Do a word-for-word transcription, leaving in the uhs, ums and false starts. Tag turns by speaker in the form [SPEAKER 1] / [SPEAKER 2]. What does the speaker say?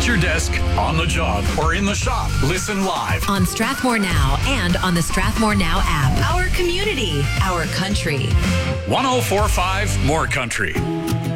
[SPEAKER 1] your desk, on the job, or in the shop. Listen live
[SPEAKER 2] on Strathmore Now and on the Strathmore Now app. Our community, our country.
[SPEAKER 1] one oh four point five More Country.